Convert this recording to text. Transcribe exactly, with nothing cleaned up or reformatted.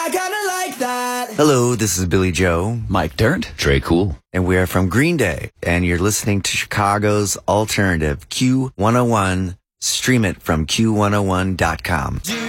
I kinda like that. Hello, this is Billy Joe. Mike Dirnt. Trey Cool. And we are from Green Day. And you're listening to Chicago's alternative, Q one oh one. Stream it from Q one oh one dot com.